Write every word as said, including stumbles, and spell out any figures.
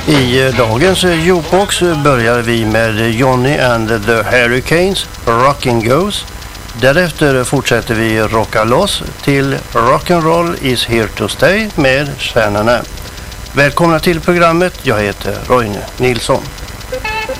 I dagens jukebox börjar vi med Johnny and the Hurricanes, Rockin' Goes. Därefter fortsätter vi rocka loss till Rock'n'Roll is here to stay med stjärnorna. Välkomna till programmet, jag heter Roine Nilsson.